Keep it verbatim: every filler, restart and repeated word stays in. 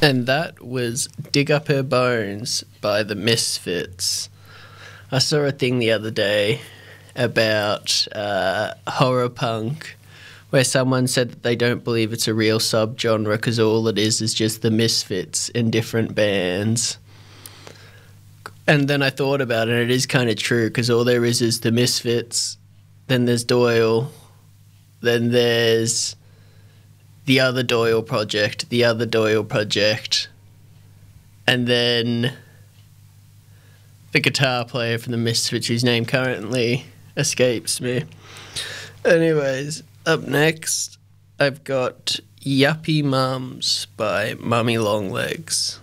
And that was Dig Up Her Bones by the Misfits. I saw a thing the other day about uh, horror punk where someone said that they don't believe it's a real subgenre because all it is is just the Misfits in different bands. And then I thought about it, and it is kind of true because all there is is the Misfits, then there's Doyle, then there's the other Doyle project, the other Doyle project, and then the guitar player from the Misfits, whose name currently escapes me. Anyways, up next, I've got Yuppie Mums by Mummy Longlegs.